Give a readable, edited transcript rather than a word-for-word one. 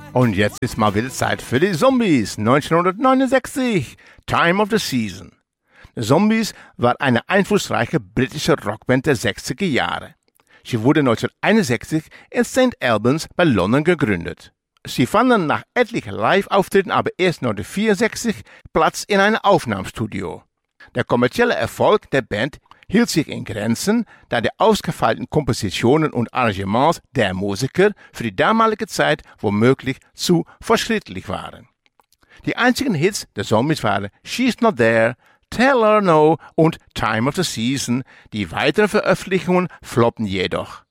Und jetzt ist mal wieder Zeit für die Zombies. 1969, Time of the Season. Die Zombies war eine einflussreiche britische Rockband der 60er Jahre. Sie wurde 1961 in St. Albans bei London gegründet. Sie fanden nach etlichen Live-Auftritten aber erst 1964 Platz in einem Aufnahmestudio. Der kommerzielle Erfolg der Band hielt sich in Grenzen, da die ausgefeilten Kompositionen und Arrangements der Musiker für die damalige Zeit womöglich zu fortschrittlich waren. Die einzigen Hits der Zombies waren She's Not There, Tell Her No und Time of the Season. Die weiteren Veröffentlichungen floppten jedoch.